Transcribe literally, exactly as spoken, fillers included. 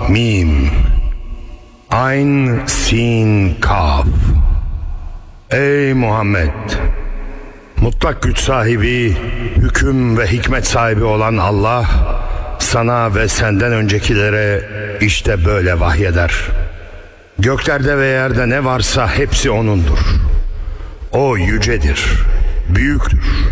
Mim Ayn Sin Kaf. Ey Muhammed! Mutlak güç sahibi, hüküm ve hikmet sahibi olan Allah sana ve senden öncekilere işte böyle vahyeder. Göklerde ve yerde ne varsa hepsi O'nundur. O yücedir, büyüktür.